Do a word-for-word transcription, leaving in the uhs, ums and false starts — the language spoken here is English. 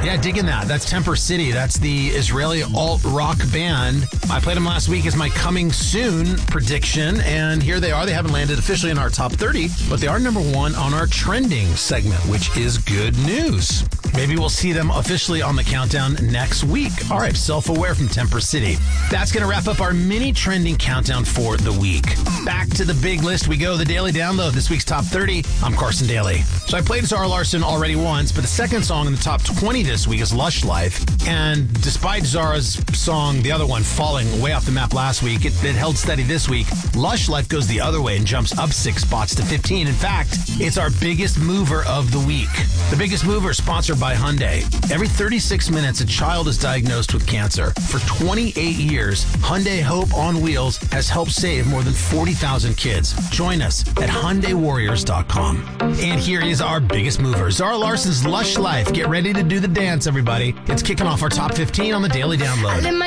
Yeah, digging that. That's Temper City. That's the Israeli alt-rock band. I played them last week as my coming soon prediction, and here they are. They haven't landed officially in our top thirty, but they are number one on our trending segment, which is good news. Maybe we'll see them officially on the countdown next week. All right, Self-Aware from Temper City. That's going to wrap up our mini trending countdown for the week. Back to the big list we go, the Daily Download, this week's top thirty. I'm Carson Daly. So I played Zara Larsson already once, but the second song in the top twenty this week is Lush Life. And despite Zara's song, the other one, falling way off the map last week, it, it held steady this week. Lush Life goes the other way and jumps up six spots to fifteen. In fact, it's our biggest mover of the week. The Biggest Mover is sponsored by Hyundai. Every thirty-six minutes, a child is diagnosed with cancer. For twenty-eight years, Hyundai Hope on Wheels has helped save more than forty thousand kids. Join us at Hyundai Warriors dot com. And here is our biggest mover, Zara Larsson's Lush Life. Get ready to do the dance, everybody. It's kicking off our top fifteen on the Daily Download.